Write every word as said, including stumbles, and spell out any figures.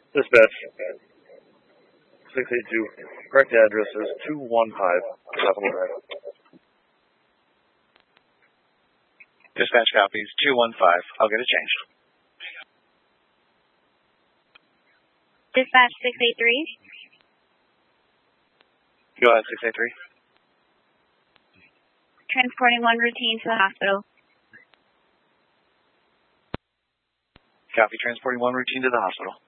Dispatch six eight two. Correct address is two one five Capitol Drive. Dispatch copies two one five. I'll get it changed. Dispatch six eight three. Go ahead, six eight three. Transporting one routine to the hospital. Copy, transporting one routine to the hospital.